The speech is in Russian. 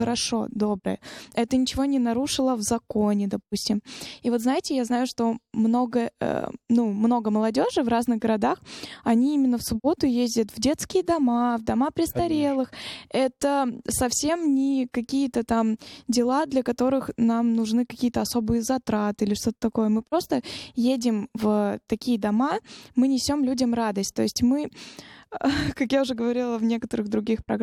хорошо, доброе. Это ничего не нарушило в законе, допустим. И вот знаете, я знаю, что много молодежи в разных городах, они именно в субботу ездят в детские дома, в дома престарелых. Это совсем не какие-то там дела, для которых нам нужны какие-то особые затраты или что-то такое. Мы просто едем в такие дома, мы несем людям радость. То есть мы, как я уже говорила в некоторых других программах,